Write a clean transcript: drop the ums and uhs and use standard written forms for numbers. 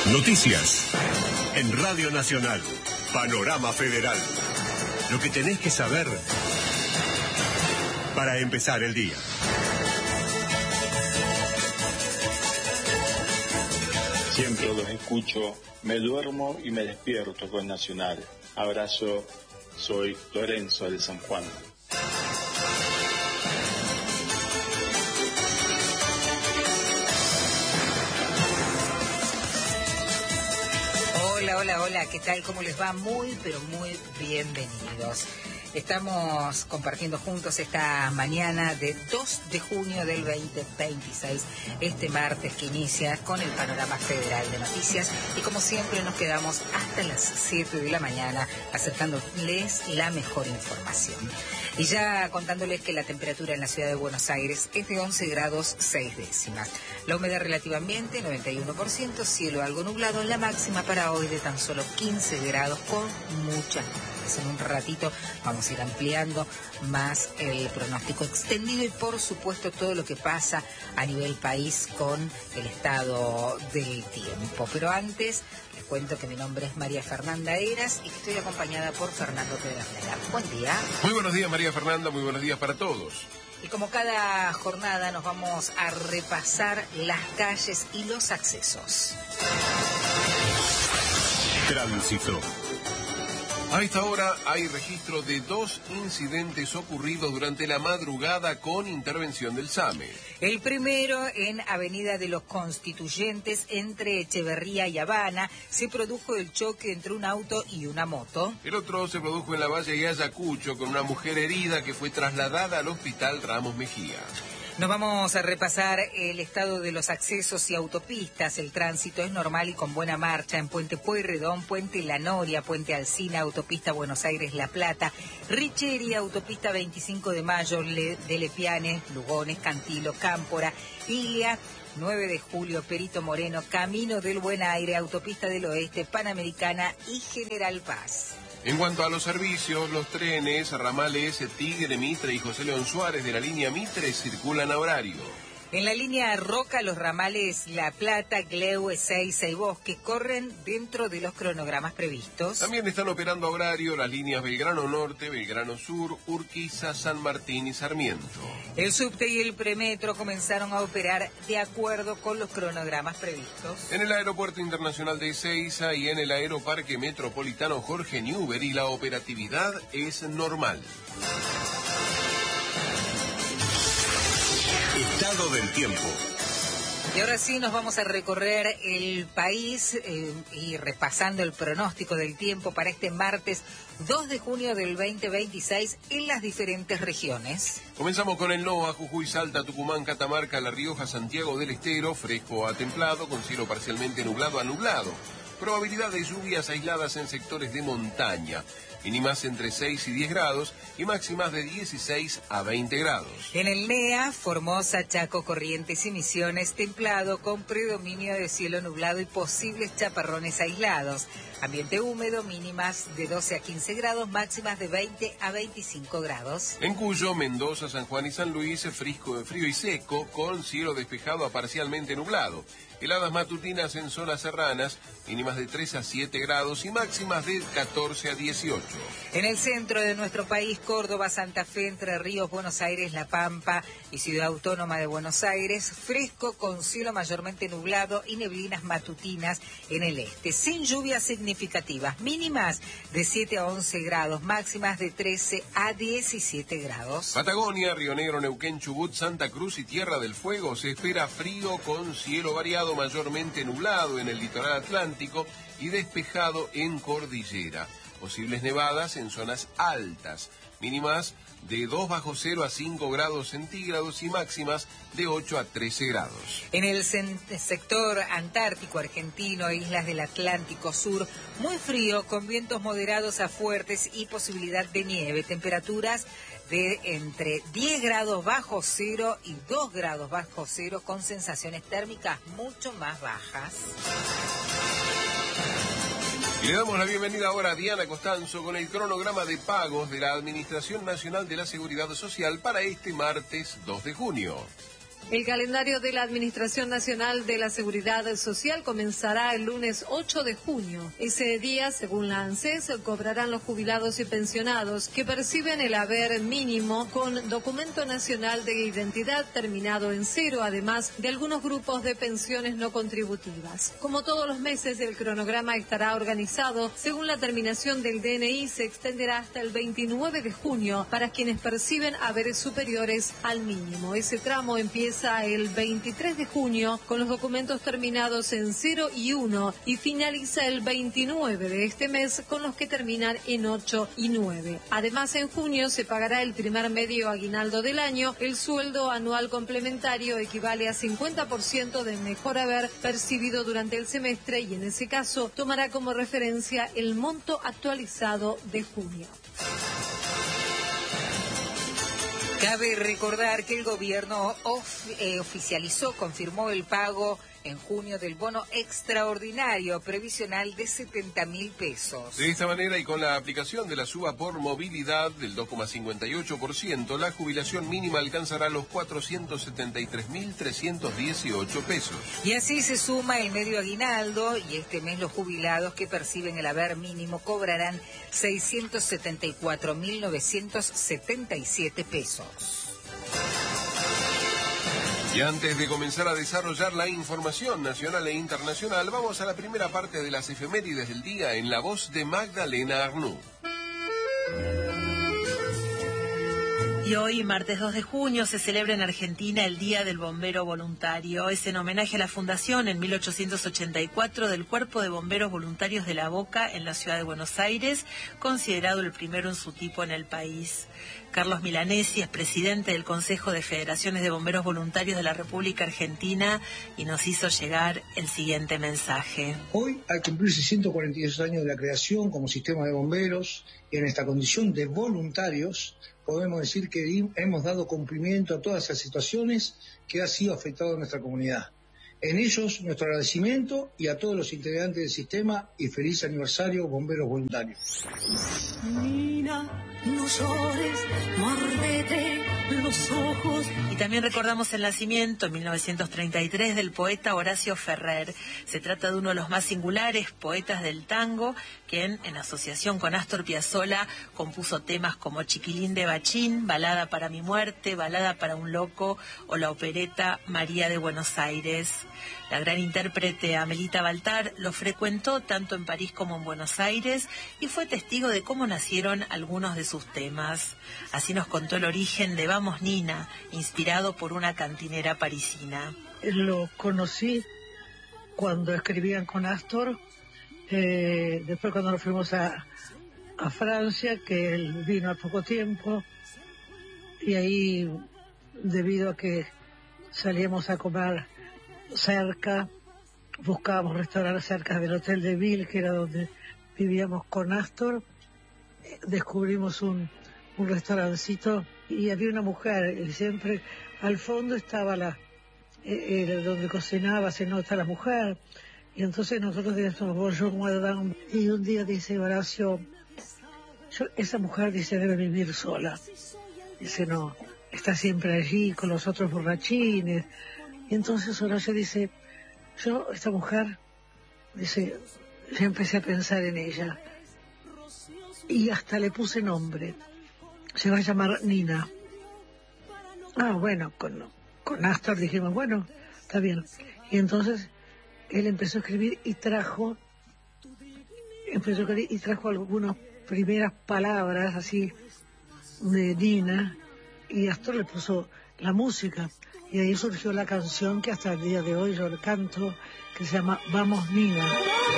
Noticias. En Radio Nacional. Panorama Federal. Lo que tenés que saber para empezar el día. Siempre los escucho, me duermo y me despierto con Nacional. Abrazo, soy Lorenzo de San Juan. Hola, ¿qué tal? ¿Cómo les va? Muy, pero muy bienvenidos. Estamos compartiendo juntos esta mañana de 2 de junio del 2026, este martes que inicia con el Panorama Federal de Noticias, y como siempre nos quedamos hasta las 7 de la mañana acercándoles la mejor información. Y ya contándoles que la temperatura en la ciudad de Buenos Aires es de 11 grados 6 décimas. La humedad relativa ambiente 91%, cielo algo nublado, la máxima para hoy de tan solo 15 grados con muchas nubes. En un ratito vamos a ir ampliando más el pronóstico extendido y por supuesto todo lo que pasa a nivel país con el estado del tiempo. Pero antes les cuento que mi nombre es María Fernanda Heras y que estoy acompañada por Fernando Pedernera. Buen día. Muy buenos días, María Fernanda, muy buenos días para todos. Y como cada jornada nos vamos a repasar las calles y los accesos. Tránsito. A esta hora hay registro de 2 incidentes ocurridos durante la madrugada con intervención del SAME. El primero en Avenida de los Constituyentes entre Echeverría y Habana se produjo el choque entre un auto y una moto. El otro se produjo en la Valle de Ayacucho con una mujer herida que fue trasladada al hospital Ramos Mejía. Nos vamos a repasar el estado de los accesos y autopistas. El tránsito es normal y con buena marcha en Puente Pueyrredón, Puente La Noria, Puente Alsina, Autopista Buenos Aires-La Plata, Richeria, Autopista 25 de Mayo, de Lepiane, Lugones, Cantilo, Cámpora, Ilia, 9 de Julio, Perito Moreno, Camino del Buen Aire, Autopista del Oeste, Panamericana y General Paz. En cuanto a los servicios, los trenes, ramales Tigre, Mitre y José León Suárez de la línea Mitre circulan a horario. En la línea Roca, los ramales La Plata, Gleu, Ezeiza y Bosque corren dentro de los cronogramas previstos. También están operando a horario las líneas Belgrano Norte, Belgrano Sur, Urquiza, San Martín y Sarmiento. El subte y el premetro comenzaron a operar de acuerdo con los cronogramas previstos. En el Aeropuerto Internacional de Ezeiza y en el Aeroparque Metropolitano Jorge Newbery la operatividad es normal. Estado del tiempo. Y ahora sí nos vamos a recorrer el país y repasando el pronóstico del tiempo para este martes 2 de junio del 2026 en las diferentes regiones. Comenzamos con el NOA, Jujuy, Salta, Tucumán, Catamarca, La Rioja, Santiago del Estero, fresco a templado, con cielo parcialmente nublado a nublado. Probabilidad de lluvias aisladas en sectores de montaña. Mínimas entre 6 y 10 grados y máximas de 16 a 20 grados. En el NEA, Formosa, Chaco, Corrientes y Misiones, templado con predominio de cielo nublado y posibles chaparrones aislados. Ambiente húmedo, mínimas de 12 a 15 grados, máximas de 20 a 25 grados. En Cuyo, Mendoza, San Juan y San Luis, frío y seco, con cielo despejado a parcialmente nublado. Heladas matutinas en zonas serranas, mínimas de 3 a 7 grados y máximas de 14 a 18. En el centro de nuestro país, Córdoba, Santa Fe, Entre Ríos, Buenos Aires, La Pampa y Ciudad Autónoma de Buenos Aires, fresco con cielo mayormente nublado y neblinas matutinas en el este, sin lluvias significativas, mínimas de 7 a 11 grados, máximas de 13 a 17 grados. Patagonia, Río Negro, Neuquén, Chubut, Santa Cruz y Tierra del Fuego se espera frío con cielo variado, mayormente nublado en el litoral atlántico y despejado en cordillera. Posibles nevadas en zonas altas, mínimas de 2 bajo cero a 5 grados centígrados y máximas de 8 a 13 grados. En el sector antártico argentino e islas del Atlántico Sur, muy frío con vientos moderados a fuertes y posibilidad de nieve, temperaturas de entre 10 grados bajo cero y 2 grados bajo cero con sensaciones térmicas mucho más bajas. Y le damos la bienvenida ahora a Diana Costanzo con el cronograma de pagos de la Administración Nacional de la Seguridad Social para este martes 2 de junio. El calendario de la Administración Nacional de la Seguridad Social comenzará el lunes 8 de junio. Ese día, según la ANSES, cobrarán los jubilados y pensionados que perciben el haber mínimo con documento nacional de identidad terminado en 0, además de algunos grupos de pensiones no contributivas. Como todos los meses, el cronograma estará organizado según la terminación del DNI. Se extenderá hasta el 29 de junio para quienes perciben haberes superiores al mínimo. Ese tramo empieza el 23 de junio con los documentos terminados en 0 y 1 y finaliza el 29 de este mes con los que terminan en 8 y 9. Además, en junio se pagará el primer medio aguinaldo del año. El sueldo anual complementario equivale a 50% de mejor haber percibido durante el semestre y en ese caso tomará como referencia el monto actualizado de junio. Cabe recordar que el gobierno confirmó el pago en junio del bono extraordinario previsional de 70.000 pesos. De esta manera y con la aplicación de la suba por movilidad del 2,58%, la jubilación mínima alcanzará los 473.318 pesos. Y así se suma el medio aguinaldo y este mes los jubilados que perciben el haber mínimo cobrarán 674.977 pesos. Y antes de comenzar a desarrollar la información nacional e internacional, vamos a la primera parte de las efemérides del día en la voz de Magdalena Arnoux. Y hoy, martes 2 de junio, se celebra en Argentina el Día del Bombero Voluntario. Es en homenaje a la fundación en 1884 del Cuerpo de Bomberos Voluntarios de La Boca en la ciudad de Buenos Aires, considerado el primero en su tipo en el país. Carlos Milanesi es presidente del Consejo de Federaciones de Bomberos Voluntarios de la República Argentina y nos hizo llegar el siguiente mensaje. Hoy, al cumplirse 142 años de la creación como sistema de bomberos, en esta condición de voluntarios, podemos decir que hemos dado cumplimiento a todas esas situaciones que ha sido afectado a nuestra comunidad. En ellos, nuestro agradecimiento y a todos los integrantes del sistema y feliz aniversario, bomberos voluntarios. Nina, no llores, mordete los ojos. Y también recordamos el nacimiento en 1933 del poeta Horacio Ferrer. Se trata de uno de los más singulares poetas del tango, quien, en asociación con Astor Piazzolla, compuso temas como Chiquilín de Bachín, Balada para mi muerte, Balada para un loco o la opereta María de Buenos Aires. La gran intérprete Amelita Baltar lo frecuentó tanto en París como en Buenos Aires y fue testigo de cómo nacieron algunos de sus temas. Así nos contó el origen de Vamos Nina, inspirado por una cantinera parisina. Lo conocí cuando escribían con Astor, después cuando nos fuimos a Francia, que él vino al poco tiempo, y ahí, debido a que salíamos a comer cerca, buscábamos restaurantes cerca del Hotel de Ville, que era donde vivíamos con Astor, descubrimos un restaurancito y había una mujer, y siempre al fondo estaba donde cocinaba, se nota la mujer, y entonces nosotros decíamos bonjour madame, y un día dice Horacio, esa mujer dice debe vivir sola, dice no, está siempre allí con los otros borrachines. Y entonces Horacio dice, esta mujer, dice, yo empecé a pensar en ella y hasta le puse nombre, se va a llamar Nina. Bueno, con Astor dijimos, bueno, está bien. Y entonces él empezó a escribir y trajo algunas primeras palabras así de Nina, y Astor le puso la música, y ahí surgió la canción que hasta el día de hoy yo canto, que se llama Vamos Nina.